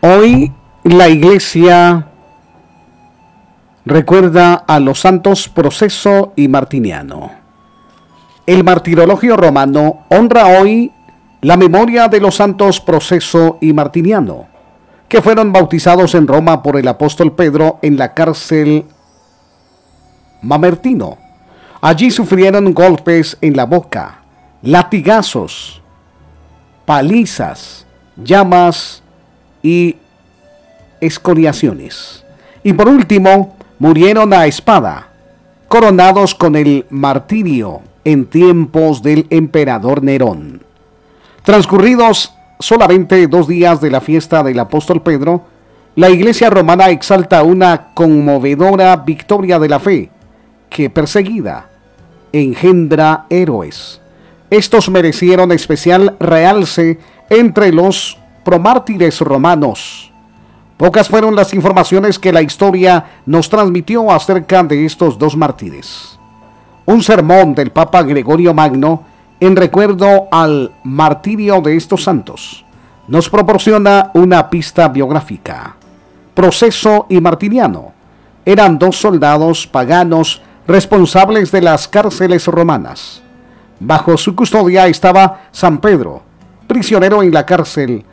Hoy la Iglesia recuerda a los santos Proceso y Martiniano. El martirologio romano honra hoy la memoria de los santos Proceso y Martiniano, que fueron bautizados en Roma por el apóstol Pedro en la cárcel Mamertino. Allí sufrieron golpes en la boca, latigazos, palizas, llamas y escoriaciones. Y por último, murieron a espada, coronados con el martirio en tiempos del emperador Nerón. Transcurridos solamente 2 días de la fiesta del apóstol Pedro, la Iglesia romana exalta una conmovedora victoria de la fe, que perseguida engendra héroes. Estos merecieron especial realce entre los promártires romanos. Pocas fueron las informaciones que la historia nos transmitió acerca de estos 2 mártires. Un sermón del Papa Gregorio Magno en recuerdo al martirio de estos santos nos proporciona una pista biográfica. Proceso y Martiniano eran 2 soldados paganos responsables de las cárceles romanas. Bajo su custodia estaba San Pedro, prisionero en la cárcel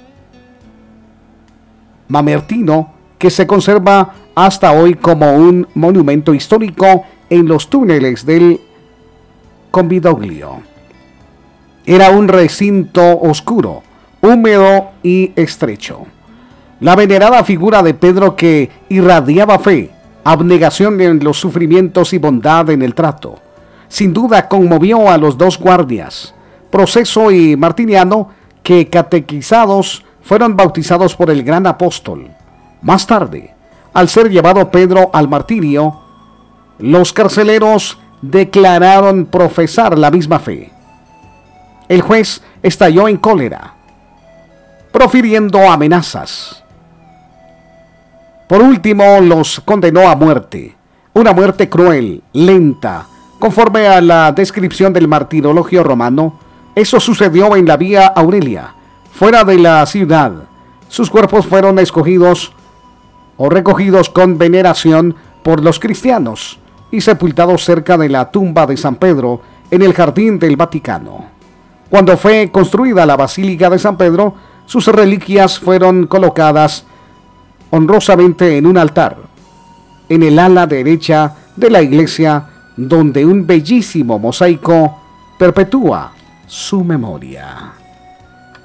Mamertino, que se conserva hasta hoy como un monumento histórico en los túneles del Campidoglio. Era un recinto oscuro, húmedo y estrecho. La venerada figura de Pedro, que irradiaba fe, abnegación en los sufrimientos y bondad en el trato, sin duda conmovió a los 2 guardias, Proceso y Martiniano, que catequizados fueron bautizados por el gran apóstol. Más tarde, al ser llevado Pedro al martirio, los carceleros declararon profesar la misma fe. El juez estalló en cólera, profiriendo amenazas. Por último, los condenó a muerte, una muerte cruel, lenta. Conforme a la descripción del martirologio romano, eso sucedió en la Vía Aurelia, fuera de la ciudad. Sus cuerpos fueron escogidos o recogidos con veneración por los cristianos y sepultados cerca de la tumba de San Pedro en el jardín del Vaticano. Cuando fue construida la Basílica de San Pedro, sus reliquias fueron colocadas honrosamente en un altar en el ala derecha de la iglesia, donde un bellísimo mosaico perpetúa su memoria.